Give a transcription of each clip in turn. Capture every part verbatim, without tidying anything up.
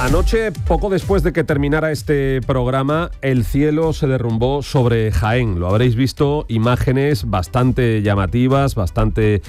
Anoche, poco después de que terminara este programa, el cielo se derrumbó sobre Jaén. Lo habréis visto, imágenes bastante llamativas, bastante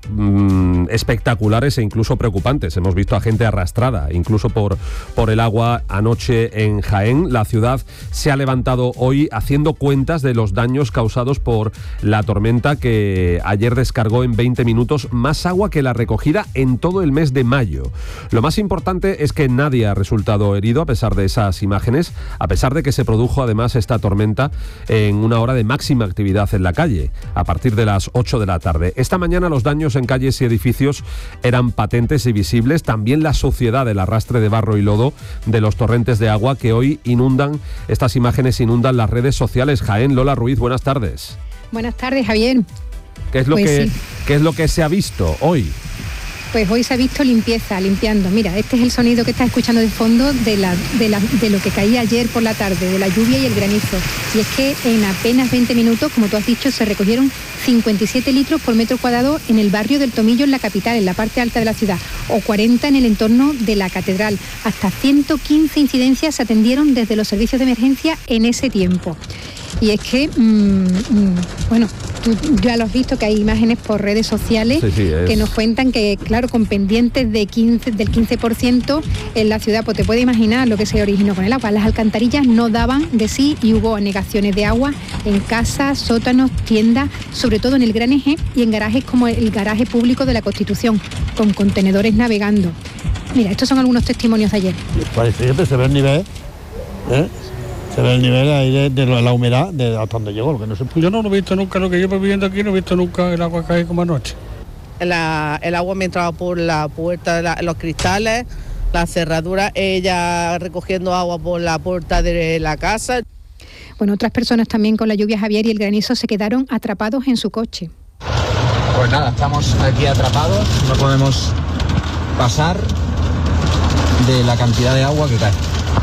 mmm, espectaculares e incluso preocupantes. Hemos visto a gente arrastrada, incluso por, por el agua anoche en Jaén. La ciudad se ha levantado hoy haciendo cuentas de los daños causados por la tormenta que ayer descargó en veinte minutos más agua que la recogida en todo el mes de mayo. Lo más importante es que nadie ha resultado herido a pesar de esas imágenes, a pesar de que se produjo además esta tormenta en una hora de máxima actividad en la calle, a partir de las ocho de la tarde. Esta mañana los daños en calles y edificios eran patentes y visibles, también la suciedad del arrastre de barro y lodo de los torrentes de agua que hoy inundan, estas imágenes inundan las redes sociales. Jaén, Lola Ruiz, buenas tardes. Buenas tardes, Javier. ¿Qué es lo pues que sí. qué es lo que se ha visto hoy? Pues hoy se ha visto limpieza, limpiando. Mira, este es el sonido que estás escuchando de fondo de, la, de, la, de lo que caía ayer por la tarde, de la lluvia y el granizo. Y es que en apenas veinte minutos, como tú has dicho, se recogieron cincuenta y siete litros por metro cuadrado en el barrio del Tomillo, en la capital, en la parte alta de la ciudad, o cuarenta en el entorno de la catedral. Hasta ciento quince incidencias se atendieron desde los servicios de emergencia en ese tiempo. Y es que, mmm, mmm, bueno, tú ya lo has visto, que hay imágenes por redes sociales sí, sí, es... que nos cuentan que, claro, con pendientes de quince, del quince por ciento en la ciudad, pues te puedes imaginar lo que se originó con el agua. Las alcantarillas no daban de sí y hubo anegaciones de agua en casas, sótanos, tiendas, sobre todo en el Gran Eje y en garajes como el garaje público de la Constitución, con contenedores navegando. Mira, estos son algunos testimonios de ayer. Pues fíjate, se ve el nivel, ¿eh? Se ve el nivel ahí de, de la humedad de hasta donde llegó, lo que no sé. Yo no lo he visto nunca, lo que llevo viviendo aquí no he visto nunca el agua caer como anoche. La, el agua me entraba por la puerta, de la, los cristales, la cerradura, ella recogiendo agua por la puerta de la casa. Bueno, otras personas también con la lluvia, Javier, y el granizo se quedaron atrapados en su coche. Pues nada, estamos aquí atrapados, no podemos pasar de la cantidad de agua que cae.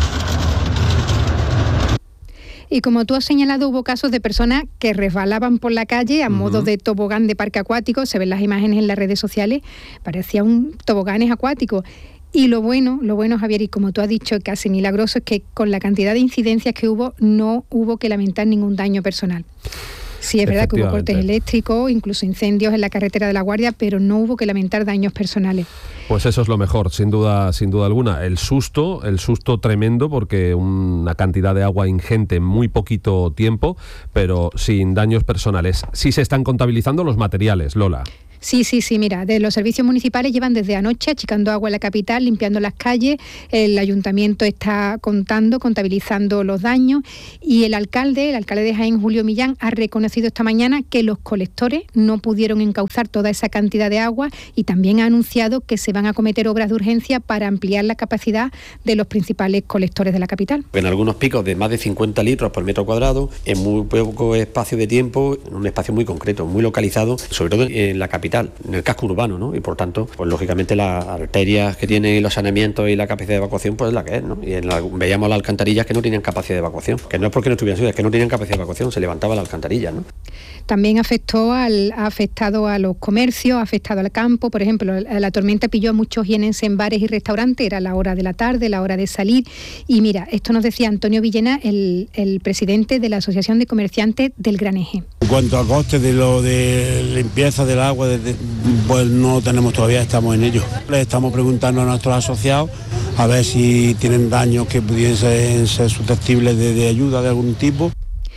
Y como tú has señalado, hubo casos de personas que resbalaban por la calle a uh-huh. modo de tobogán de parque acuático. Se ven las imágenes en las redes sociales, parecía un toboganes acuático. Y lo bueno, lo bueno, Javier, y como tú has dicho, casi milagroso, es que con la cantidad de incidencias que hubo, no hubo que lamentar ningún daño personal. Sí, es verdad que hubo cortes eléctricos, incluso incendios en la carretera de La Guardia, pero no hubo que lamentar daños personales. Pues eso es lo mejor, sin duda, sin duda alguna. El susto, el susto tremendo, porque una cantidad de agua ingente en muy poquito tiempo, pero sin daños personales. Sí se están contabilizando los materiales, Lola. Sí, sí, sí, mira, de los servicios municipales llevan desde anoche achicando agua en la capital, limpiando las calles, el ayuntamiento está contando, contabilizando los daños y el alcalde, el alcalde de Jaén, Julio Millán, ha reconocido esta mañana que los colectores no pudieron encauzar toda esa cantidad de agua y también ha anunciado que se van a acometer obras de urgencia para ampliar la capacidad de los principales colectores de la capital. En algunos picos de más de cincuenta litros por metro cuadrado, en muy poco espacio de tiempo, en un espacio muy concreto, muy localizado, sobre todo en la capital, en el casco urbano, ¿no? Y por tanto, pues lógicamente las arterias que tienen los saneamientos y la capacidad de evacuación, pues es la que es, ¿no? Y en la, veíamos las alcantarillas que no tenían capacidad de evacuación, que no es porque no estuvieran sucias, es que no tenían capacidad de evacuación, se levantaba la alcantarilla, ¿no? También afectó al, ha afectado a los comercios, ha afectado al campo. Por ejemplo, la, la tormenta pilló a muchos jienenses en bares y restaurantes, era la hora de la tarde, la hora de salir. Y mira, esto nos decía Antonio Villena, el, el presidente de la Asociación de Comerciantes del Gran Eje. En cuanto a costes de lo de limpieza del agua, de, de, pues no tenemos todavía, estamos en ello. Le estamos preguntando a nuestros asociados a ver si tienen daños que pudiesen ser susceptibles de, de ayuda de algún tipo.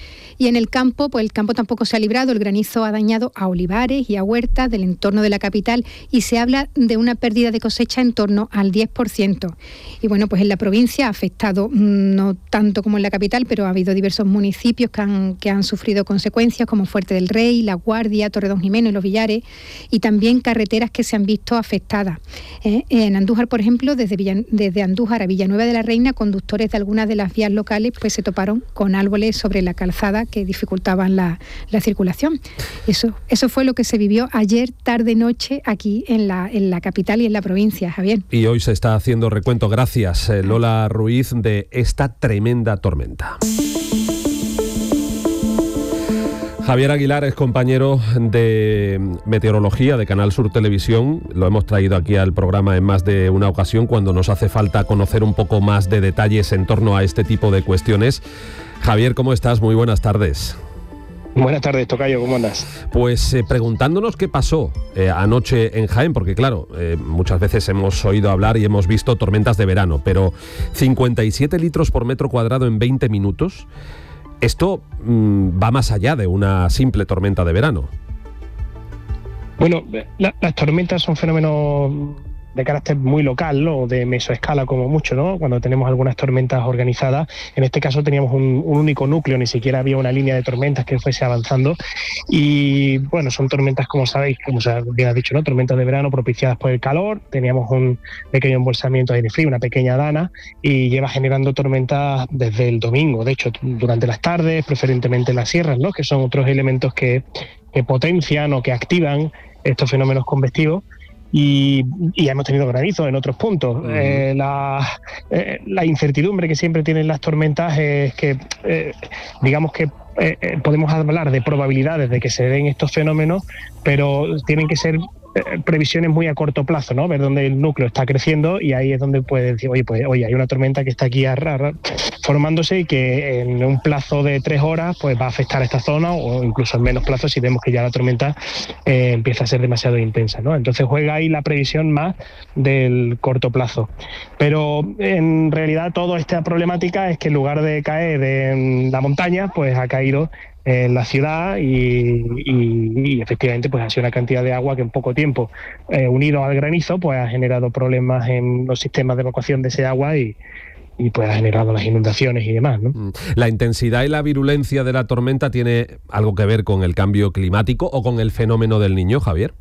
Y en el campo, pues el campo tampoco se ha librado, el granizo ha dañado a olivares y a huertas del entorno de la capital y se habla de una pérdida de cosecha en torno al diez por ciento. Y bueno, pues en la provincia ha afectado, no tanto como en la capital, pero ha habido diversos municipios que han, que han sufrido consecuencias como Fuerte del Rey, La Guardia, Torredonjimeno y Los Villares, y también carreteras que se han visto afectadas. ¿Eh? En Andújar, por ejemplo, desde, Villa, desde Andújar a Villanueva de la Reina, conductores de algunas de las vías locales pues se toparon con árboles sobre la calzada que dificultaban la, la circulación. Eso, eso fue lo que se vivió ayer tarde-noche aquí en la, en la capital y en la provincia, Javier. Y hoy se está haciendo recuento, gracias eh, Lola Ruiz, de esta tremenda tormenta. Javier Aguilar es compañero de meteorología de Canal Sur Televisión. Lo hemos traído aquí al programa en más de una ocasión cuando nos hace falta conocer un poco más de detalles en torno a este tipo de cuestiones. Javier, ¿cómo estás? Muy buenas tardes. Buenas tardes, tocayo, ¿cómo andas? Pues eh, preguntándonos qué pasó eh, anoche en Jaén, porque claro, eh, muchas veces hemos oído hablar y hemos visto tormentas de verano, pero cincuenta y siete litros por metro cuadrado en veinte minutos, esto mmm, va más allá de una simple tormenta de verano. Bueno, la, las tormentas son fenómenos de carácter muy local, ¿no? O de mesoescala como mucho, ¿no? Cuando tenemos algunas tormentas organizadas, en este caso teníamos un, un único núcleo, ni siquiera había una línea de tormentas que fuese avanzando, y bueno, son tormentas, como sabéis, como se bien ha dicho, ¿no? Tormentas de verano propiciadas por el calor. Teníamos un pequeño embolsamiento de aire frío, una pequeña dana, y lleva generando tormentas desde el domingo, de hecho, durante las tardes, preferentemente en las sierras, ¿no? Que son otros elementos que, que potencian o que activan estos fenómenos convectivos. Y, y hemos tenido granizo en otros puntos. Uh-huh. Eh, la, eh, la incertidumbre que siempre tienen las tormentas es que, eh, digamos que eh, eh, podemos hablar de probabilidades de que se den estos fenómenos, pero tienen que ser eh, previsiones muy a corto plazo, ¿no? Ver dónde el núcleo está creciendo y ahí es donde puedes decir, oye, pues oye, hay una tormenta que está aquí a, a, formándose y que en un plazo de tres horas pues va a afectar a esta zona, o incluso en menos plazo si vemos que ya la tormenta eh, empieza a ser demasiado intensa, ¿no? Entonces juega ahí la previsión más del corto plazo. Pero en realidad toda esta problemática es que en lugar de caer en la montaña, pues ha caído en la ciudad y, y, y efectivamente pues ha sido una cantidad de agua que en poco tiempo, eh, unido al granizo, pues ha generado problemas en los sistemas de evacuación de ese agua y y pues ha generado las inundaciones y demás, ¿no? ¿La intensidad y la virulencia de la tormenta tiene algo que ver con el cambio climático o con el fenómeno del Niño, Javier?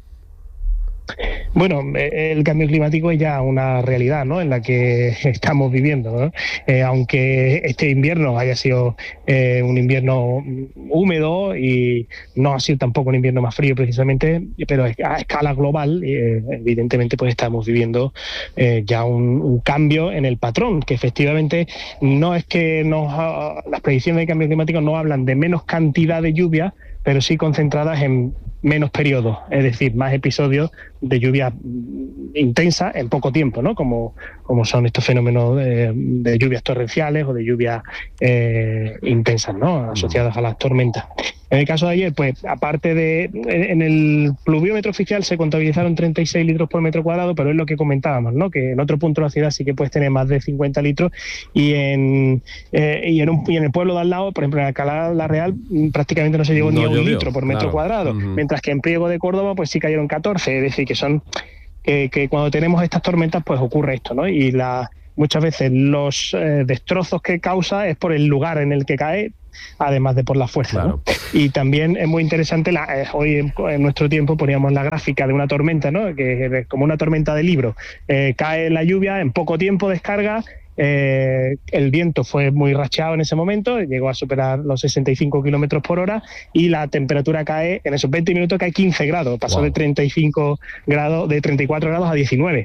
Bueno, el cambio climático es ya una realidad, ¿no?, en la que estamos viviendo, ¿no? Eh, aunque este invierno haya sido eh, un invierno húmedo y no ha sido tampoco un invierno más frío precisamente, pero a escala global, eh, evidentemente pues estamos viviendo eh, ya un, un cambio en el patrón, que efectivamente no es que nos, las predicciones de cambio climático no hablan de menos cantidad de lluvia, pero sí concentradas en menos periodos, es decir, más episodios de lluvia intensa en poco tiempo, ¿no? Como, como son estos fenómenos de, de lluvias torrenciales o de lluvias eh, intensas, ¿no?, asociadas a las tormentas. En el caso de ayer, pues aparte de, en el pluviómetro oficial se contabilizaron treinta y seis litros por metro cuadrado, pero es lo que comentábamos, ¿no?, que en otro punto de la ciudad sí que puedes tener más de cincuenta litros y en, eh, y en, un, y en el pueblo de al lado, por ejemplo en Alcalá la Real, prácticamente no se llegó no ni a un llovió, litro por metro claro. cuadrado, uh-huh. mientras que en Priego de Córdoba pues sí cayeron catorce, es decir, que son que, que cuando tenemos estas tormentas pues ocurre esto, ¿no? Y la, muchas veces los eh, destrozos que causa es por el lugar en el que cae, además de por la fuerza, claro. ¿no? Y también es muy interesante, la, eh, hoy en, en nuestro tiempo poníamos la gráfica de una tormenta, ¿no?, que es como una tormenta de libro, eh, cae la lluvia, en poco tiempo descarga, eh, el viento fue muy racheado en ese momento, llegó a superar los sesenta y cinco kilómetros por hora y la temperatura cae, en esos veinte minutos cae quince grados, pasó wow. de treinta y cinco grados, de treinta y cuatro grados a diecinueve.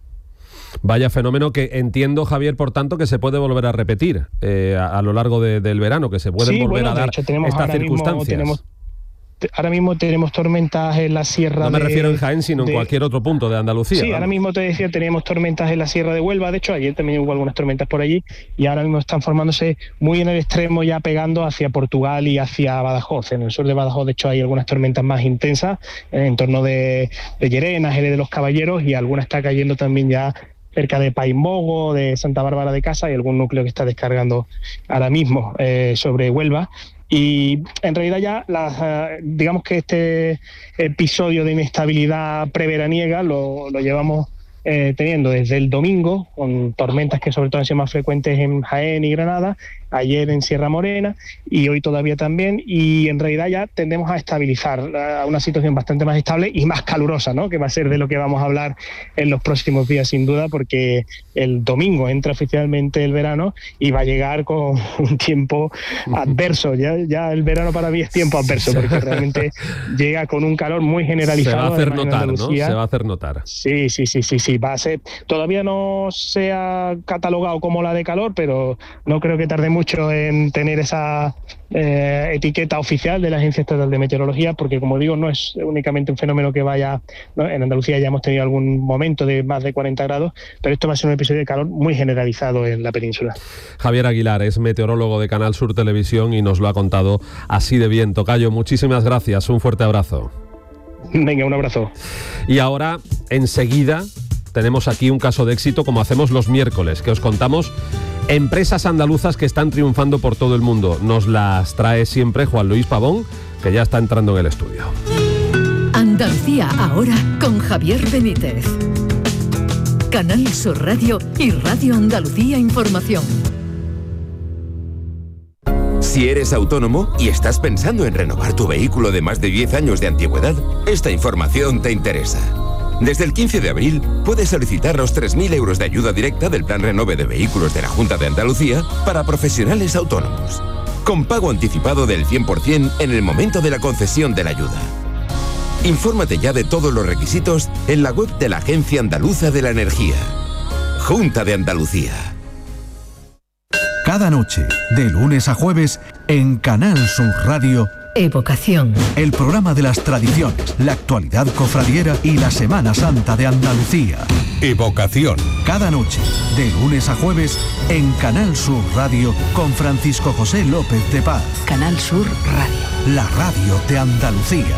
Vaya fenómeno que entiendo, Javier, por tanto, que se puede volver a repetir eh, a, a lo largo de, del verano, que se pueden sí, volver bueno, a dar hecho, tenemos estas ahora circunstancias. Mismo, tenemos, ahora mismo tenemos tormentas en la sierra. No me de, refiero en Jaén, sino de, en cualquier otro punto de Andalucía. Sí, vamos. Ahora mismo te decía, teníamos tormentas en la sierra de Huelva, de hecho, ayer también hubo algunas tormentas por allí, y ahora mismo están formándose muy en el extremo, ya pegando hacia Portugal y hacia Badajoz. En el sur de Badajoz, de hecho, hay algunas tormentas más intensas, en torno de, de Llerena, Jerez de los Caballeros, y alguna está cayendo también ya cerca de Paimbogo, de Santa Bárbara de Casa, y algún núcleo que está descargando ahora mismo eh, sobre Huelva. Y en realidad ya, las, uh, digamos que este episodio de inestabilidad preveraniega lo, lo llevamos eh, teniendo desde el domingo, con tormentas que sobre todo han sido más frecuentes en Jaén y Granada, ayer en Sierra Morena y hoy todavía también, y en realidad ya tendemos a estabilizar a una situación bastante más estable y más calurosa, ¿no?, que va a ser de lo que vamos a hablar en los próximos días sin duda, porque el domingo entra oficialmente el verano y va a llegar con un tiempo adverso. Ya, ya el verano para mí es tiempo adverso, porque realmente llega con un calor muy generalizado. Se va a hacer notar, ¿no? Se va a hacer notar. Sí, sí, sí, sí, sí, va a ser. Todavía no se ha catalogado como la de calor, pero no creo que tarde mucho mucho en tener esa eh, etiqueta oficial de la Agencia Estatal de Meteorología, porque como digo, no es únicamente un fenómeno que vaya, ¿no? En Andalucía ya hemos tenido algún momento de más de cuarenta grados, pero esto va a ser un episodio de calor muy generalizado en la península. Javier Aguilar es meteorólogo de Canal Sur Televisión y nos lo ha contado así de bien. Tocayo, muchísimas gracias, un fuerte abrazo. Venga, un abrazo. Y ahora, enseguida, tenemos aquí un caso de éxito, como hacemos los miércoles, que os contamos empresas andaluzas que están triunfando por todo el mundo. Nos las trae siempre Juan Luis Pavón, que ya está entrando en el estudio. Andalucía ahora con Javier Benítez. Canal Sur Radio y Radio Andalucía Información. Si eres autónomo y estás pensando en renovar tu vehículo de más de diez años de antigüedad, esta información te interesa. Desde el quince de abril puedes solicitar los tres mil euros de ayuda directa del Plan Renove de Vehículos de la Junta de Andalucía para profesionales autónomos, con pago anticipado del cien por ciento en el momento de la concesión de la ayuda. Infórmate ya de todos los requisitos en la web de la Agencia Andaluza de la Energía. Junta de Andalucía. Cada noche, de lunes a jueves, en Canal Sur Radio, Evocación. El programa de las tradiciones, la actualidad cofradiera y la Semana Santa de Andalucía. Evocación. Cada noche, de lunes a jueves, en Canal Sur Radio, con Francisco José López de Paz. Canal Sur Radio. La radio de Andalucía.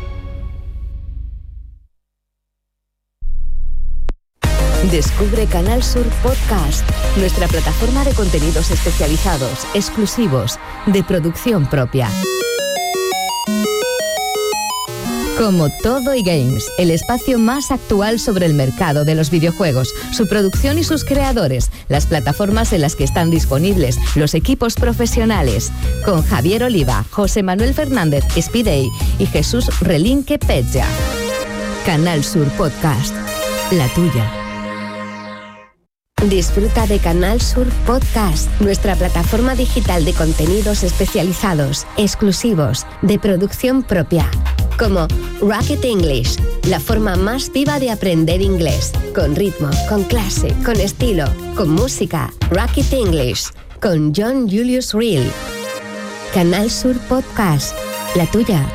Descubre Canal Sur Podcast, nuestra plataforma de contenidos especializados, exclusivos, de producción propia. Como Todo y Games, el espacio más actual sobre el mercado de los videojuegos, su producción y sus creadores, las plataformas en las que están disponibles, los equipos profesionales, con Javier Oliva, José Manuel Fernández Spidey y Jesús Relinque Pezza. Canal Sur Podcast, la tuya. Disfruta de Canal Sur Podcast, nuestra plataforma digital de contenidos especializados, exclusivos, de producción propia, como Rocket English, la forma más viva de aprender inglés, con ritmo, con clase, con estilo, con música. Rocket English, con John Julius Reel. Canal Sur Podcast, la tuya.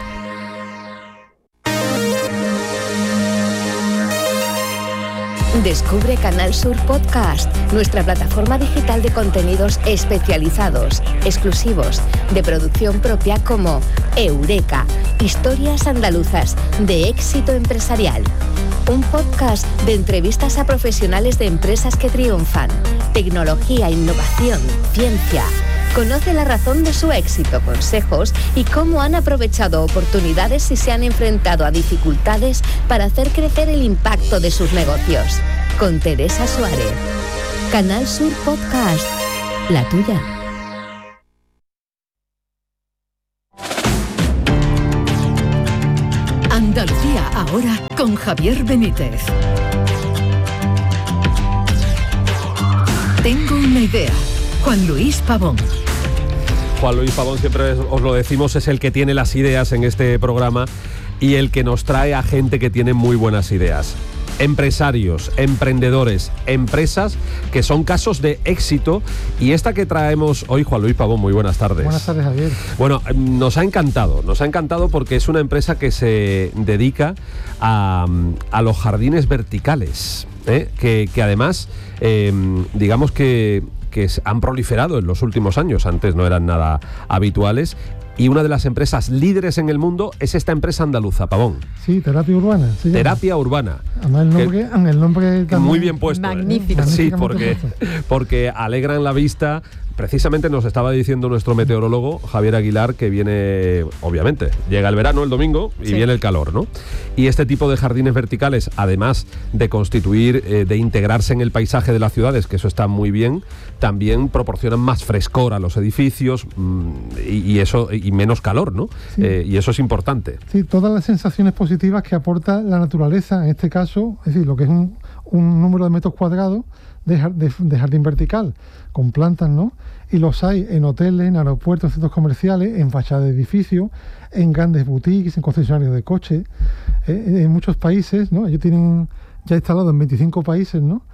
Descubre Canal Sur Podcast, nuestra plataforma digital de contenidos especializados, exclusivos, de producción propia, como Eureka, historias andaluzas de éxito empresarial. Un podcast de entrevistas a profesionales de empresas que triunfan, tecnología, innovación, ciencia. Conoce la razón de su éxito, consejos y cómo han aprovechado oportunidades y se han enfrentado a dificultades para hacer crecer el impacto de sus negocios. Con Teresa Suárez. Canal Sur Podcast, la tuya. Andalucía ahora con Javier Benítez. Tengo una idea. Juan Luis Pavón. Juan Luis Pavón, siempre os lo decimos, es el que tiene las ideas en este programa y el que nos trae a gente que tiene muy buenas ideas. Empresarios, emprendedores, empresas que son casos de éxito, y esta que traemos hoy, Juan Luis Pavón, muy buenas tardes. Buenas tardes, Javier. Bueno, nos ha encantado, nos ha encantado porque es una empresa que se dedica a, a los jardines verticales, ¿eh? que, que además, eh, digamos que que han proliferado en los últimos años, antes no eran nada habituales, y una de las empresas líderes en el mundo es esta empresa andaluza, Pavón. Sí, Terapia Urbana. Terapia Urbana. Además el nombre, que, el nombre también, muy bien puesto. Magnífico. ¿eh? Sí, porque, porque alegran la vista. Precisamente nos estaba diciendo nuestro meteorólogo, Javier Aguilar, que viene, obviamente, llega el verano el domingo y sí. viene el calor, ¿no? Y este tipo de jardines verticales, además de constituir, eh, de integrarse en el paisaje de las ciudades, que eso está muy bien, también proporcionan más frescor a los edificios mmm, y, y eso y menos calor, ¿no? Sí. Eh, y eso es importante. Sí, todas las sensaciones positivas que aporta la naturaleza, en este caso, es decir, lo que es un, un número de metros cuadrados de, de, de jardín vertical, con plantas, ¿no? Y los hay en hoteles, en aeropuertos, en centros comerciales, en fachadas de edificios, en grandes boutiques, en concesionarios de coches, eh, en muchos países, ¿no? Ellos tienen ya instalado en veinticinco países, ¿no?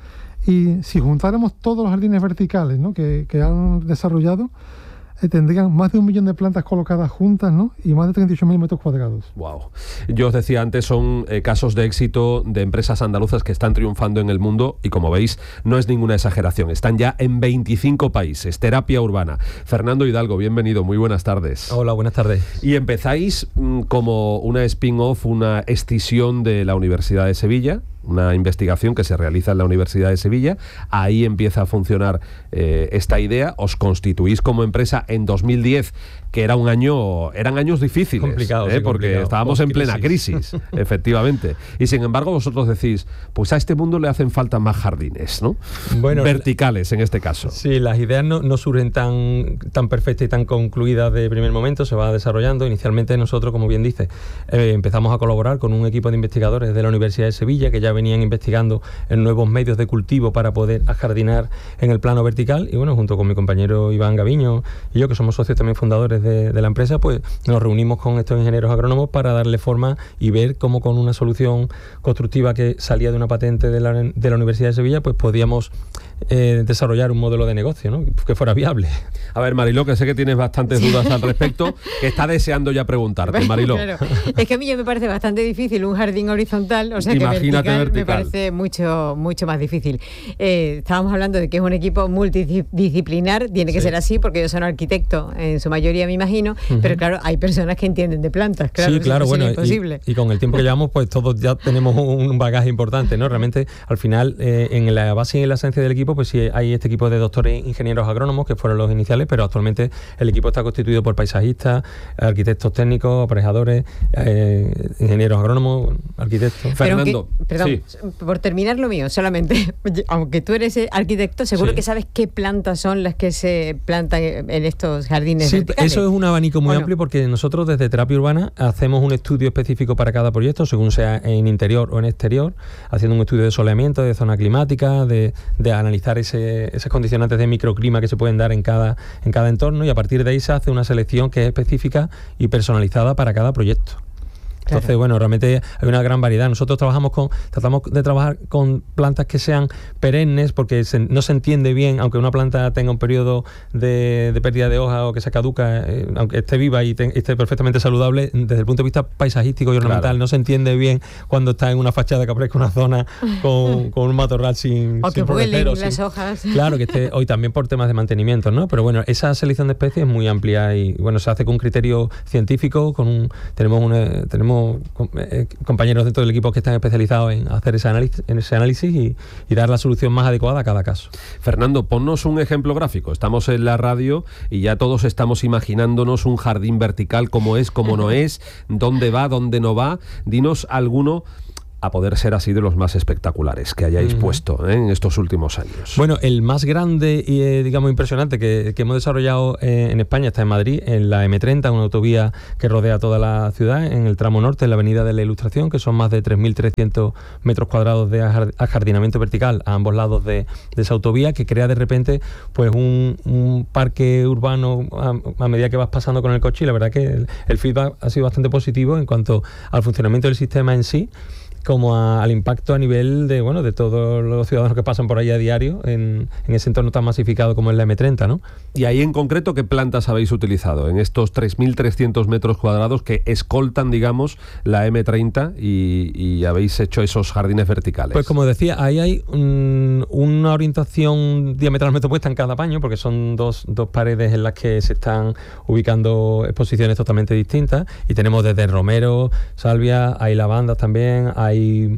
Y si juntáramos todos los jardines verticales, ¿no?, que, que han desarrollado, eh, tendrían más de un millón de plantas colocadas juntas, ¿no?, y más de treinta y ocho mil metros cuadrados. Wow. Yo os decía antes, son eh, casos de éxito de empresas andaluzas que están triunfando en el mundo y, como veis, no es ninguna exageración. Están ya en veinticinco países. Terapia urbana. Fernando Hidalgo, bienvenido. Muy buenas tardes. Hola, buenas tardes. Y empezáis mmm, como una spin-off, una escisión de la Universidad de Sevilla, una investigación que se realiza en la Universidad de Sevilla. Ahí empieza a funcionar eh, esta idea. Os constituís como empresa en dos mil diez, que era un año, eran años difíciles, complicado, ¿eh? sí, porque complicado. estábamos en plena crisis, efectivamente. Y sin embargo vosotros decís, pues a este mundo le hacen falta más jardines, ¿no? Bueno, verticales en este caso. Sí, las ideas no, no surgen tan, tan perfectas y tan concluidas de primer momento, se va desarrollando. Inicialmente nosotros, como bien dices, eh, empezamos a colaborar con un equipo de investigadores de la Universidad de Sevilla que ya venían investigando en nuevos medios de cultivo para poder ajardinar en el plano vertical, y bueno, junto con mi compañero Iván Gaviño y yo, que somos socios también fundadores de, de la empresa, pues nos reunimos con estos ingenieros agrónomos para darle forma y ver cómo con una solución constructiva que salía de una patente de la, de la Universidad de Sevilla, pues podíamos eh, desarrollar un modelo de negocio, ¿no?, que fuera viable. A ver, Mariló, que sé que tienes bastantes dudas al respecto, que está deseando ya preguntarte, Mariló. Claro. Es que a mí ya me parece bastante difícil un jardín horizontal, o sea que Imagínate vertical, vertical me parece mucho, mucho más difícil. Eh, estábamos hablando de que es un equipo multidisciplinar, tiene que sí. ser así, porque ellos son arquitectos, en su mayoría me imagino, uh-huh. pero claro, hay personas que entienden de plantas, claro, sí, claro, bueno, imposible. Y, y con el tiempo que llevamos, pues todos ya tenemos un bagaje importante, ¿no? Realmente, al final, eh, en la base y en la esencia del equipo, pues sí hay este equipo de doctores ingenieros agrónomos, que fueron los iniciales, pero actualmente el equipo está constituido por paisajistas, arquitectos técnicos, aparejadores, eh, ingenieros agrónomos, arquitectos. Fernando, que, perdón, sí. por terminar lo mío, solamente, aunque tú eres arquitecto, seguro sí. que sabes qué plantas son las que se plantan en estos jardines sí, verticales. Eso es un abanico muy bueno. amplio, porque nosotros desde Terapia Urbana hacemos un estudio específico para cada proyecto, según sea en interior o en exterior, haciendo un estudio de soleamiento, de zona climática, de, de analizar ese, esos condicionantes de microclima que se pueden dar en cada, en cada entorno, y a partir de ahí se hace una selección que es específica y personalizada para cada proyecto. Entonces, claro. bueno, realmente hay una gran variedad. Nosotros trabajamos con, tratamos de trabajar con plantas que sean perennes, porque se, no se entiende bien, aunque una planta tenga un periodo de, de pérdida de hoja o que se caduca, eh, aunque esté viva y te, esté perfectamente saludable, desde el punto de vista paisajístico y ornamental, claro. no se entiende bien cuando está en una fachada que aparezca una zona con, con un matorral sin o sin que vuelen las sin, hojas. Claro, que esté hoy también por temas de mantenimiento, ¿no? Pero bueno, esa selección de especies es muy amplia y bueno, se hace con un criterio científico, con un, tenemos una, tenemos compañeros dentro del equipo que están especializados en hacer ese análisis, en ese análisis y, y dar la solución más adecuada a cada caso. Fernando, ponnos un ejemplo gráfico. Estamos en la radio y ya todos estamos imaginándonos un jardín vertical, cómo es, cómo no es, dónde va, dónde no va. Dinos alguno, a poder ser así, de los más espectaculares que hayáis uh-huh. puesto ¿eh? en estos últimos años. Bueno, el más grande y eh, digamos impresionante que, que hemos desarrollado eh, en España está en Madrid, en la eme treinta, una autovía que rodea toda la ciudad, en el tramo norte, en la avenida de la Ilustración, que son más de tres mil trescientos metros cuadrados de ajardinamiento vertical a ambos lados de, de esa autovía, que crea de repente pues un, un parque urbano a, a medida que vas pasando con el coche, y la verdad que el, el feedback ha sido bastante positivo en cuanto al funcionamiento del sistema en sí, como a, al impacto a nivel de bueno de todos los ciudadanos que pasan por ahí a diario en, en ese entorno tan masificado como es la eme treinta, ¿no? Y ahí en concreto, ¿qué plantas habéis utilizado en estos tres mil trescientos metros cuadrados que escoltan, digamos, la eme treinta y, y habéis hecho esos jardines verticales? Pues como decía, ahí hay un, una orientación diametralmente opuesta en cada paño, porque son dos, dos paredes en las que se están ubicando exposiciones totalmente distintas, y tenemos desde romero, salvia, hay lavandas también, hay Hay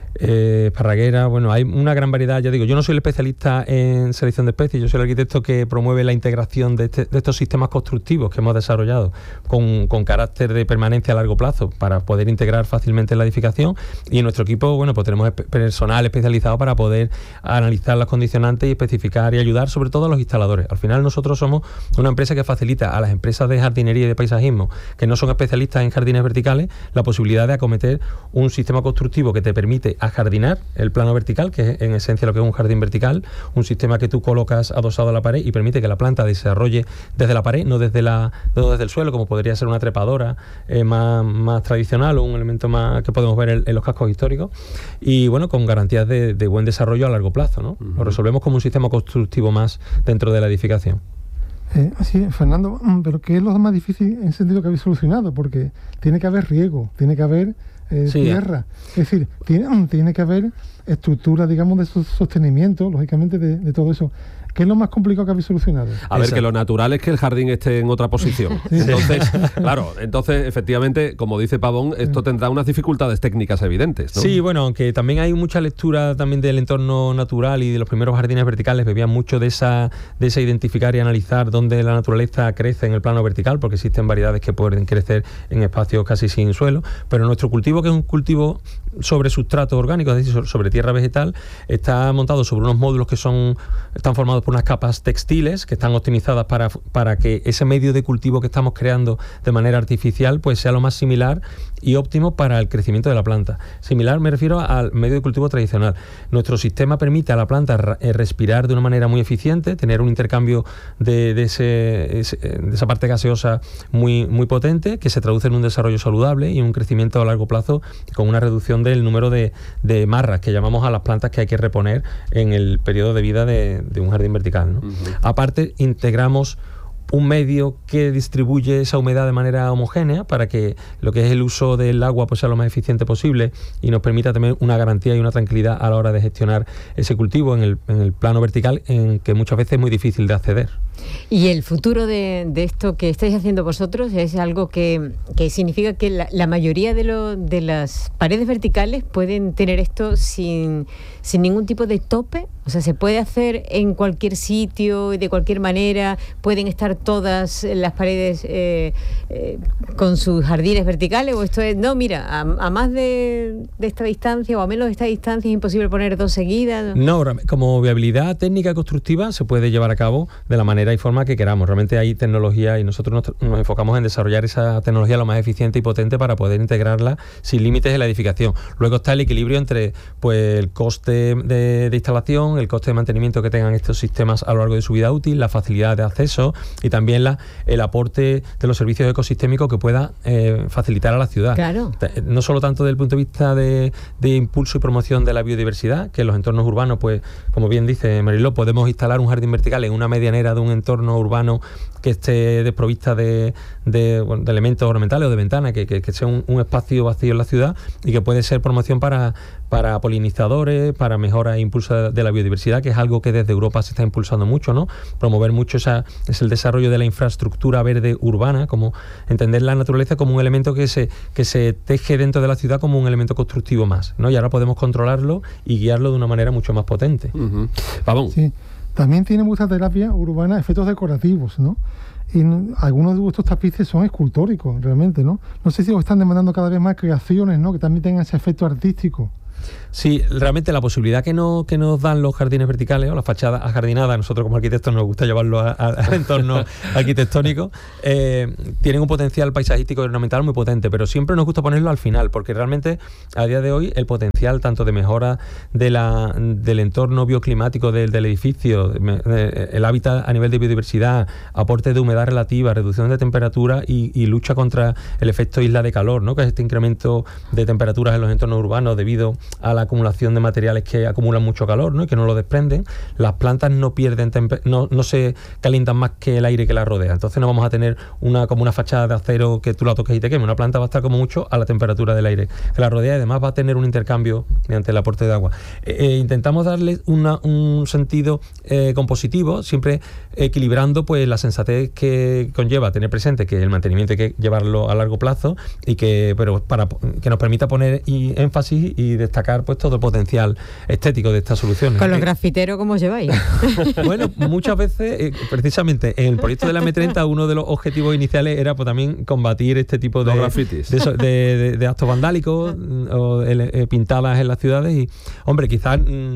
eh, esparraguera, bueno, hay una gran variedad. Ya digo, yo no soy el especialista en selección de especies, yo soy el arquitecto que promueve la integración de, este, de estos sistemas constructivos que hemos desarrollado con, con carácter de permanencia a largo plazo para poder integrar fácilmente la edificación, y en nuestro equipo, bueno, pues tenemos personal especializado para poder analizar las condicionantes y especificar y ayudar sobre todo a los instaladores. Al final nosotros somos una empresa que facilita a las empresas de jardinería y de paisajismo que no son especialistas en jardines verticales la posibilidad de acometer un sistema constructivo que te permite ajardinar el plano vertical, que es en esencia lo que es un jardín vertical, un sistema que tú colocas adosado a la pared y permite que la planta desarrolle desde la pared, no desde la no desde el suelo, como podría ser una trepadora eh, más, más tradicional o un elemento más que podemos ver en, en los cascos históricos, y bueno, con garantías de, de buen desarrollo a largo plazo, ¿no? Uh-huh. Lo resolvemos como un sistema constructivo más dentro de la edificación. Eh, sí, Fernando, pero ¿qué es lo más difícil en el sentido que habéis solucionado? Porque tiene que haber riego, tiene que haber eh, sí, tierra, es decir, tiene, tiene que haber estructura, digamos, de sostenimiento, lógicamente, de, de todo eso. ¿Qué es lo más complicado que habéis solucionado? A ver, que lo natural es que el jardín esté en otra posición. Sí. Entonces, claro, entonces, efectivamente, como dice Pavón, esto tendrá unas dificultades técnicas evidentes, ¿no? Sí, bueno, aunque también hay mucha lectura también del entorno natural y de los primeros jardines verticales, bebían mucho de esa, de esa identificar y analizar dónde la naturaleza crece en el plano vertical, porque existen variedades que pueden crecer en espacios casi sin suelo, pero nuestro cultivo, que es un cultivo sobre sustrato orgánico, es decir, sobre tierra vegetal, está montado sobre unos módulos que son están formados por unas capas textiles que están optimizadas para, para que ese medio de cultivo que estamos creando de manera artificial pues sea lo más similar y óptimo para el crecimiento de la planta. Similar me refiero al medio de cultivo tradicional. Nuestro sistema permite a la planta respirar de una manera muy eficiente, tener un intercambio de, de, ese, de esa parte gaseosa muy, muy potente, que se traduce en un desarrollo saludable y un crecimiento a largo plazo con una reducción del número de, de marras que llamamos a las plantas que hay que reponer en el periodo de vida de, de un jardín vertical, ¿no? Uh-huh. Aparte, integramos un medio que distribuye esa humedad de manera homogénea para que lo que es el uso del agua pues sea lo más eficiente posible y nos permita también una garantía y una tranquilidad a la hora de gestionar ese cultivo en el, en el plano vertical, en que muchas veces es muy difícil de acceder. ¿Y el futuro de, de esto que estáis haciendo vosotros es algo que, que significa que la, la mayoría de, lo, de las paredes verticales pueden tener esto sin, sin ningún tipo de tope? O sea, ¿se puede hacer en cualquier sitio y de cualquier manera? ¿Pueden estar todas las paredes eh, eh, con sus jardines verticales? ¿O esto es, no, mira, a, a más de, de esta distancia o a menos de esta distancia es imposible poner dos seguidas? No, como viabilidad técnica constructiva se puede llevar a cabo de la manera y forma que queramos. Realmente hay tecnología y nosotros nos, nos enfocamos en desarrollar esa tecnología lo más eficiente y potente para poder integrarla sin límites en la edificación. Luego está el equilibrio entre pues el coste de, de instalación, el coste de mantenimiento que tengan estos sistemas a lo largo de su vida útil, la facilidad de acceso y también la, el aporte de los servicios ecosistémicos que pueda eh, facilitar a la ciudad. Claro. No solo tanto desde el punto de vista de, de impulso y promoción de la biodiversidad, que en los entornos urbanos, pues como bien dice Mariló, podemos instalar un jardín vertical en una medianera de un entorno urbano que esté desprovista de, de, bueno, de elementos ornamentales o de ventanas, que, que, que sea un, un espacio vacío en la ciudad y que puede ser promoción para, para polinizadores, para mejora e impulso de la biodiversidad, que es algo que desde Europa se está impulsando mucho, ¿no? Promover mucho esa, es el desarrollo de la infraestructura verde urbana, como entender la naturaleza como un elemento que se, que se teje dentro de la ciudad como un elemento constructivo más, ¿no? Y ahora podemos controlarlo y guiarlo de una manera mucho más potente. Uh-huh. Vamos. Sí. También tiene mucha terapia urbana, efectos decorativos, ¿no? Y no, algunos de vuestros tapices son escultóricos, realmente, ¿no? No sé si os están demandando cada vez más creaciones, ¿no? Que también tengan ese efecto artístico. Sí, realmente la posibilidad que, no, que nos dan los jardines verticales o las fachadas ajardinadas, nosotros como arquitectos nos gusta llevarlo a, a, al entorno arquitectónico, eh, tienen un potencial paisajístico y ornamental muy potente, pero siempre nos gusta ponerlo al final, porque realmente a día de hoy el potencial tanto de mejora de la, del entorno bioclimático del, del edificio, de, de, el hábitat a nivel de biodiversidad, aporte de humedad relativa, reducción de temperatura y, y lucha contra el efecto isla de calor, ¿no? Que es este incremento de temperaturas en los entornos urbanos debido a la acumulación de materiales que acumulan mucho calor, ¿no? Y que no lo desprenden. Las plantas no pierden temper- no, no se calientan más que el aire que las rodea. Entonces no vamos a tener una como una fachada de acero que tú la toques y te queme. Una planta va a estar como mucho a la temperatura del aire que la rodea y además va a tener un intercambio mediante el aporte de agua. Eh, eh, intentamos darle una, un sentido eh, compositivo, siempre equilibrando pues la sensatez que conlleva tener presente que el mantenimiento hay que llevarlo a largo plazo y que pero para que nos permita poner y, énfasis y destacar pues todo el potencial estético de estas soluciones. Con los grafiteros, ¿cómo os lleváis? Bueno, muchas veces, eh, precisamente en el proyecto de la eme treinta, uno de los objetivos iniciales era pues también combatir este tipo de, grafitis. de, de, de, de actos vandálicos o eh, pintadas en las ciudades y, hombre, quizás... Mmm,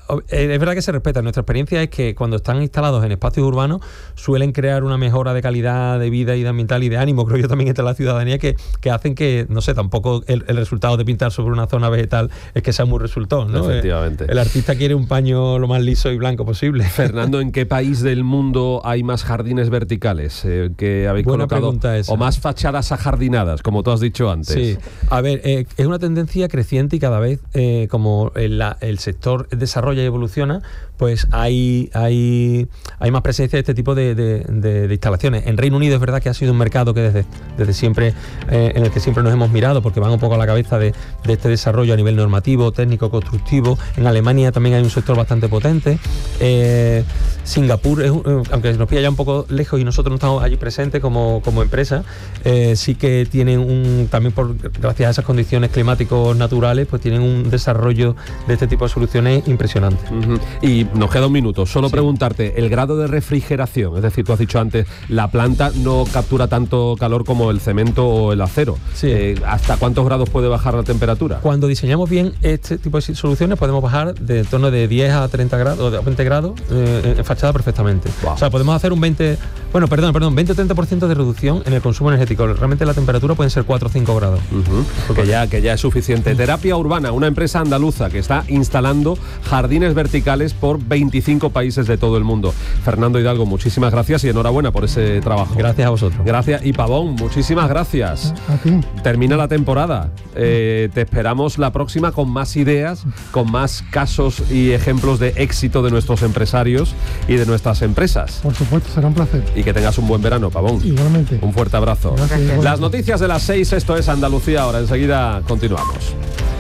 es verdad que se respeta. Nuestra experiencia es que cuando están instalados en espacios urbanos suelen crear una mejora de calidad de vida y de ambiental y de ánimo, creo yo, también entre la ciudadanía, que, que hacen que, no sé, tampoco el, el resultado de pintar sobre una zona vegetal es que sea muy resultón, ¿no? Efectivamente. El, el artista quiere un paño lo más liso y blanco posible. Fernando, ¿en qué país del mundo hay más jardines verticales eh, que habéis Buena colocado? pregunta esa. O más fachadas ajardinadas, como tú has dicho antes. Sí, a ver, eh, es una tendencia creciente y cada vez eh, como el, la, el sector desarrolla y evoluciona, pues hay, hay, hay más presencia de este tipo de, de, de, de instalaciones. En Reino Unido es verdad que ha sido un mercado que desde, desde siempre, eh, en el que siempre nos hemos mirado, porque van un poco a la cabeza de, de este desarrollo a nivel normativo, técnico, constructivo. En Alemania también hay un sector bastante potente. Eh, Singapur, es, aunque nos pilla ya un poco lejos y nosotros no estamos allí presentes como, como empresa, eh, sí que tienen un, también por gracias a esas condiciones climáticos naturales, pues tienen un desarrollo de este tipo de soluciones impresionante. Uh-huh. Y nos queda un minuto, solo sí. preguntarte, el grado de refrigeración, es decir, tú has dicho antes, la planta no captura tanto calor como el cemento o el acero. Sí. Eh, ¿Hasta cuántos grados puede bajar la temperatura? Cuando diseñamos bien este tipo de soluciones podemos bajar de en torno de diez a treinta grados, o de veinte grados eh, en fachada perfectamente. Wow. O sea, podemos hacer un veinte, bueno, perdón, perdón, veinte o treinta por ciento de reducción en el consumo energético. Realmente la temperatura pueden ser cuatro o cinco grados. Uh-huh. Que ya, que ya es suficiente. Terapia Urbana, una empresa andaluza que está instalando jardines verticales por veinticinco países de todo el mundo. Fernando Hidalgo, muchísimas gracias y enhorabuena por ese trabajo. Gracias a vosotros. Gracias. Y Pavón, muchísimas gracias. A ti. Termina la temporada. Eh, te esperamos la próxima con más ideas, con más casos y ejemplos de éxito de nuestros empresarios y de nuestras empresas. Por supuesto, será un placer. Y que tengas un buen verano, Pavón. Igualmente. Un fuerte abrazo. Gracias, las noticias de las seis, esto es Andalucía ahora. Enseguida continuamos.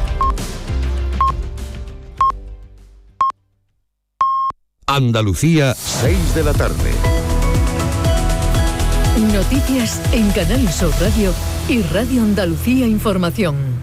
Andalucía, seis de la tarde. Noticias en Canal Sur Radio y Radio Andalucía Información.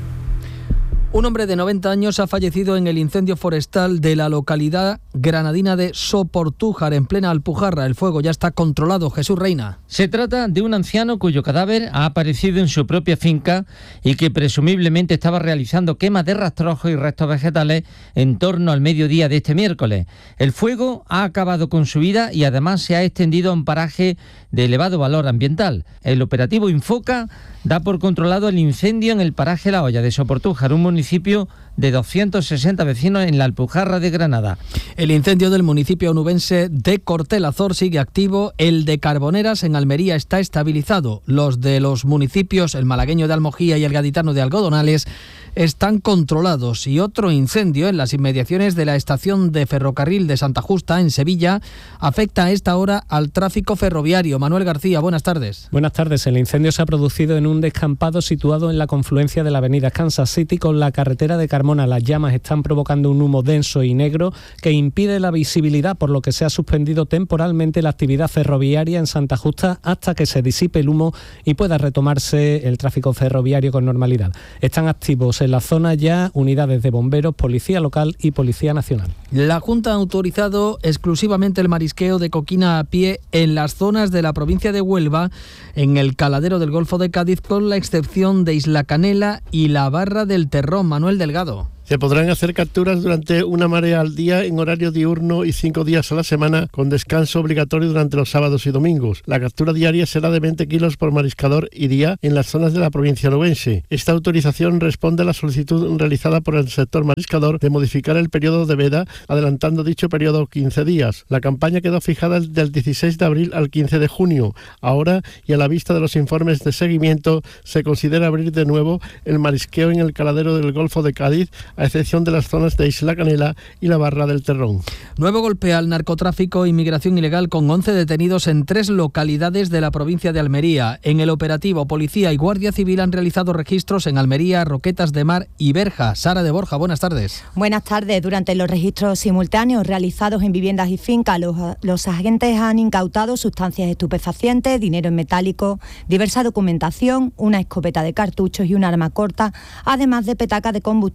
Un hombre de noventa años ha fallecido en el incendio forestal de la localidad granadina de Soportújar, en plena Alpujarra. El fuego ya está controlado. Jesús Reina. Se trata de un anciano cuyo cadáver ha aparecido en su propia finca y que presumiblemente estaba realizando quemas de rastrojos y restos vegetales en torno al mediodía de este miércoles. El fuego ha acabado con su vida y además se ha extendido a un paraje de elevado valor ambiental. El operativo Infoca da por controlado el incendio en el paraje La Hoya de Soportújar, un municipio de doscientos sesenta vecinos en la Alpujarra de Granada. El incendio del municipio onubense de Cortelazor sigue activo. El de Carboneras en Almería está estabilizado. Los de los municipios, el malagueño de Almojía y el gaditano de Algodonales, están controlados. Y otro incendio en las inmediaciones de la estación de ferrocarril de Santa Justa, en Sevilla, afecta a esta hora al tráfico ferroviario. Manuel García, buenas tardes. Buenas tardes. El incendio se ha producido en un descampado situado en la confluencia de la avenida Kansas City con la carretera de Carmona. Las llamas están provocando un humo denso y negro que impide la visibilidad, por lo que se ha suspendido temporalmente la actividad ferroviaria en Santa Justa hasta que se disipe el humo y pueda retomarse el tráfico ferroviario con normalidad. Están activos en la zona ya unidades de bomberos, policía local y policía nacional. La Junta ha autorizado exclusivamente el marisqueo de coquina a pie en las zonas de la provincia de Huelva, en el caladero del Golfo de Cádiz, con la excepción de Isla Canela y la Barra del Terrón. Manuel Delgado. Se podrán hacer capturas durante una marea al día en horario diurno y cinco días a la semana, con descanso obligatorio durante los sábados y domingos. La captura diaria será de veinte kilos por mariscador y día en las zonas de la provincia onubense. Esta autorización responde a la solicitud realizada por el sector mariscador de modificar el periodo de veda, adelantando dicho periodo quince días. La campaña quedó fijada del dieciséis de abril al quince de junio. Ahora, y a la vista de los informes de seguimiento, se considera abrir de nuevo el marisqueo en el caladero del Golfo de Cádiz, a excepción de las zonas de Isla Canela y la Barra del Terrón. Nuevo golpe al narcotráfico e inmigración ilegal, con once detenidos en tres localidades de la provincia de Almería. En el operativo, Policía y Guardia Civil han realizado registros en Almería, Roquetas de Mar y Berja. Sara de Borja, buenas tardes. Buenas tardes. Durante los registros simultáneos realizados en viviendas y fincas, los, los agentes han incautado sustancias estupefacientes, dinero en metálico, diversa documentación, una escopeta de cartuchos y un arma corta, además de petacas de combustible, teléfono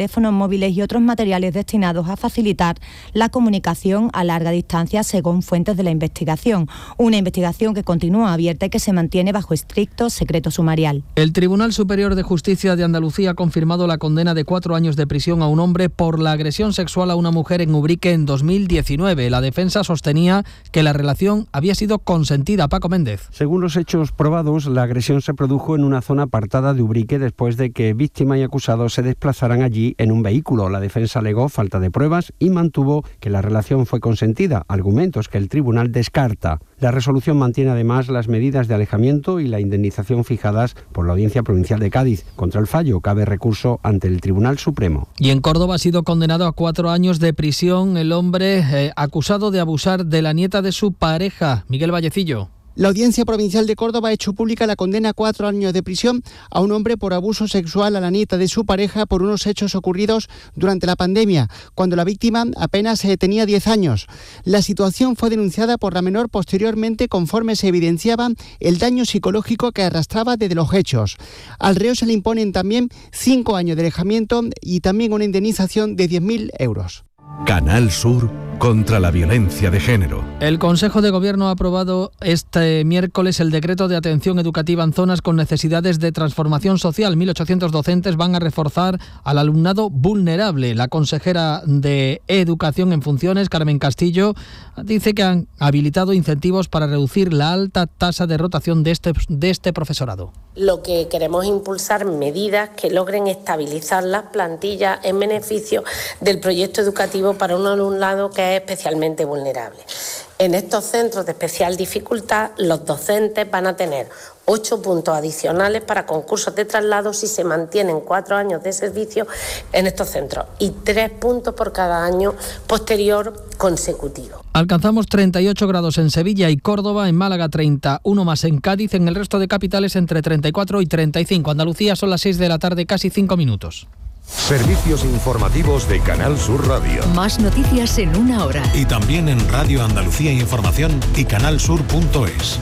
teléfonos móviles y otros materiales destinados a facilitar la comunicación a larga distancia, según fuentes de la investigación. Una investigación que continúa abierta y que se mantiene bajo estricto secreto sumarial. El Tribunal Superior de Justicia de Andalucía ha confirmado la condena de cuatro años de prisión a un hombre por la agresión sexual a una mujer en Ubrique en dos mil diecinueve. La defensa sostenía que la relación había sido consentida. Paco Méndez. Según los hechos probados, la agresión se produjo en una zona apartada de Ubrique después de que víctima y acusado se desplazaran allí en un vehículo. La defensa alegó falta de pruebas y mantuvo que la relación fue consentida, argumentos que el tribunal descarta. La resolución mantiene además las medidas de alejamiento y la indemnización fijadas por la Audiencia Provincial de Cádiz. Contra el fallo cabe recurso ante el Tribunal Supremo. Y en Córdoba ha sido condenado a cuatro años de prisión el hombre eh, acusado de abusar de la nieta de su pareja, Miguel Vallecillo. La Audiencia Provincial de Córdoba ha hecho pública la condena a cuatro años de prisión a un hombre por abuso sexual a la nieta de su pareja por unos hechos ocurridos durante la pandemia, cuando la víctima apenas tenía diez años. La situación fue denunciada por la menor posteriormente, conforme se evidenciaba el daño psicológico que arrastraba desde los hechos. Al reo se le imponen también cinco años de alejamiento y también una indemnización de diez mil euros. Canal Sur contra la violencia de género. El Consejo de Gobierno ha aprobado este miércoles el decreto de atención educativa en zonas con necesidades de transformación social. mil ochocientos docentes van a reforzar al alumnado vulnerable. La consejera de Educación en funciones, Carmen Castillo, dice que han habilitado incentivos para reducir la alta tasa de rotación de este, de este profesorado. Lo que queremos es impulsar medidas que logren estabilizar las plantillas en beneficio del proyecto educativo para un alumnado que es especialmente vulnerable. En estos centros de especial dificultad, los docentes van a tener ocho puntos adicionales para concursos de traslado si se mantienen cuatro años de servicio en estos centros y tres puntos por cada año posterior consecutivo. Alcanzamos treinta y ocho grados en Sevilla y Córdoba, en Málaga treinta, uno más en Cádiz, en el resto de capitales entre treinta y cuatro y treinta y cinco. Andalucía son las seis de la tarde, casi cinco minutos. Servicios informativos de Canal Sur Radio. Más noticias en una hora. Y también en Radio Andalucía Información y canalsur punto es.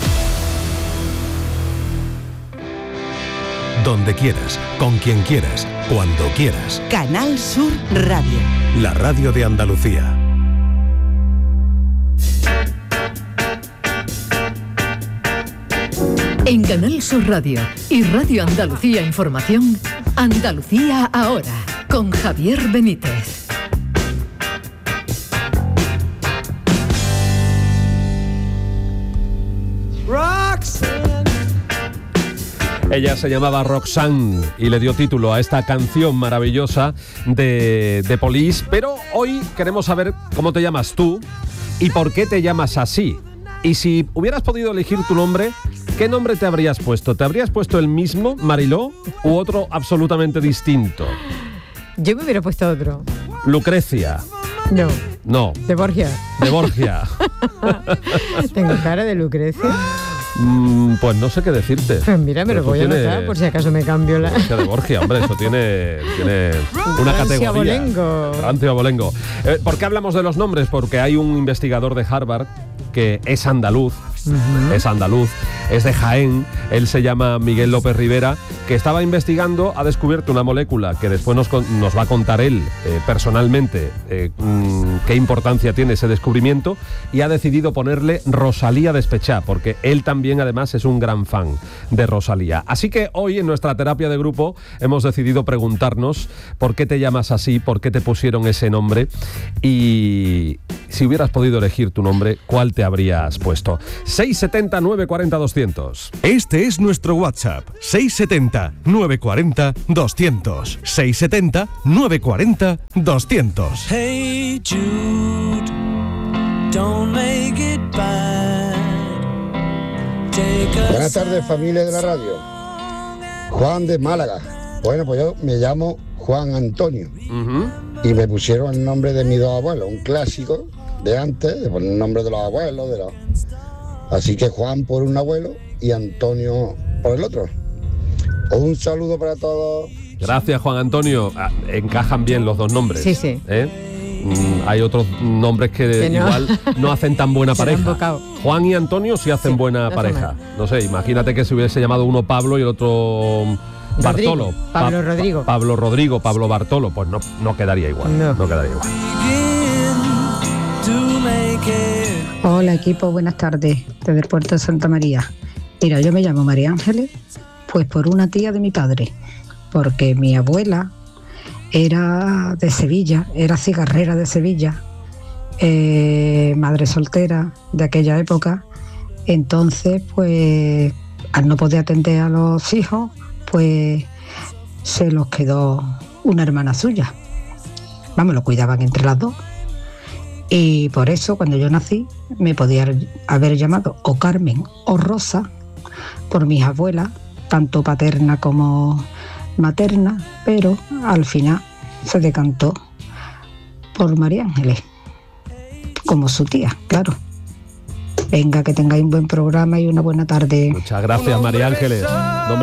Donde quieras, con quien quieras, cuando quieras. Canal Sur Radio. La radio de Andalucía. En Canal Sur Radio y Radio Andalucía Información, Andalucía ahora, con Javier Benítez. Ella se llamaba Roxanne y le dio título a esta canción maravillosa de, de Police, pero hoy queremos saber cómo te llamas tú y por qué te llamas así. Y si hubieras podido elegir tu nombre, ¿qué nombre te habrías puesto? ¿Te habrías puesto el mismo, Mariló, u otro absolutamente distinto? Yo me hubiera puesto otro. Lucrecia. No. No. De Borgia. De Borgia. Tengo cara de Lucrecia. Mm, pues no sé qué decirte. Pues mira, me lo voy tiene... a anotar por si acaso me cambio la... Lucrecia de Borgia, hombre, eso tiene, tiene una categoría. Abolengo. Francio Abolengo. Eh, ¿Por qué hablamos de los nombres? Porque hay un investigador de Harvard que es andaluz, uh-huh. es andaluz, es de Jaén, él se llama Miguel López Rivera, que estaba investigando, ha descubierto una molécula que después nos, nos va a contar él eh, personalmente eh, mmm, qué importancia tiene ese descubrimiento, y ha decidido ponerle Rosalía Despechá, porque él también además es un gran fan de Rosalía. Así que hoy en nuestra terapia de grupo hemos decidido preguntarnos por qué te llamas así, por qué te pusieron ese nombre, y si hubieras podido elegir tu nombre, ¿cuál te habrías puesto? seis setenta, nueve cuarenta, doscientos. Este es nuestro WhatsApp. seis setenta, nueve cuarenta, doscientos. seis setenta, nueve cuarenta, doscientos. Hey Jude, don't make it bad. Take a Buenas tardes, familia de la radio. Juan de Málaga. Bueno, pues yo me llamo Juan Antonio. Uh-huh. Y me pusieron el nombre de mis dos abuelos, un clásico de antes, de poner el nombre de los abuelos, de los... Así que Juan por un abuelo y Antonio por el otro. Un saludo para todos. Gracias, Juan Antonio. Ah, encajan bien los dos nombres. Sí, sí. ¿Eh? Mm, hay otros nombres que, Que no. igual no hacen tan buena Se lo han pareja. bocado. Juan y Antonio sí hacen Sí, buena no pareja. hacen No sé, imagínate que se hubiese llamado uno Pablo y el otro Bartolo. Rodrigo, Pablo Pa- Rodrigo. Pa- Pablo Rodrigo, Pablo Bartolo. Pues no, no quedaría igual. No. No quedaría igual. Hola equipo, buenas tardes, desde el puerto de Santa María. Mira, yo me llamo María Ángeles, pues por una tía de mi padre, porque mi abuela era de Sevilla, era cigarrera de Sevilla, eh, madre soltera de aquella época. Entonces, pues al no poder atender a los hijos, pues se los quedó una hermana suya. Vamos, lo cuidaban entre las dos. Y por eso cuando yo nací me podía haber llamado o Carmen o Rosa por mis abuelas, tanto paterna como materna, pero al final se decantó por María Ángeles, como su tía, claro. Venga, que tengáis un buen programa y una buena tarde. Muchas gracias, María Ángeles.